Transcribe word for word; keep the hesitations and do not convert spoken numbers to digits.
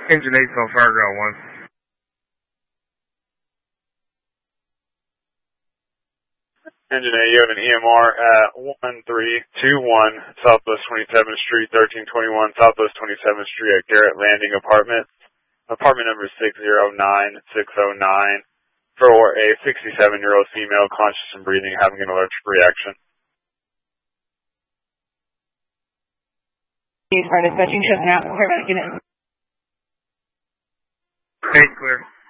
Engine eight's on Fireground one. Engine eight, you have an E M R at one three two one Southwest twenty-seventh Street, thirteen twenty-one Southwest twenty-seventh Street at Garrett Landing Apartment. Apartment number six zero nine six zero nine for a sixty-seven-year-old female conscious and breathing, having an allergic reaction. Are dispatching shut now? Eight clear.